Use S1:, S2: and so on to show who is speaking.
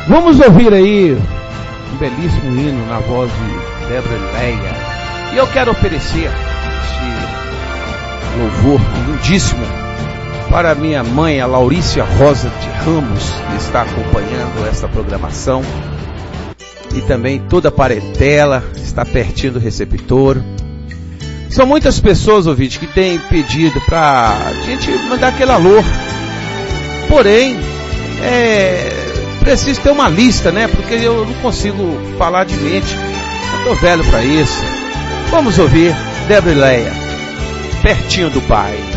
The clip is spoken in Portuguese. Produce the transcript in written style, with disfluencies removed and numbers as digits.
S1: Vamos ouvir aí um belíssimo hino na voz de Débora Leia. E eu quero oferecer esse louvor lindíssimo para minha mãe, a Laurícia Rosa de Ramos, que está acompanhando essa programação. E também toda a parentela está pertinho do receptor. São muitas pessoas, ouvinte, que têm pedido para a gente mandar aquele alô. Porém, preciso ter uma lista, né? Porque eu não consigo falar de mente. Eu estou velho para isso. Vamos ouvir Débora Leia, Pertinho do Pai.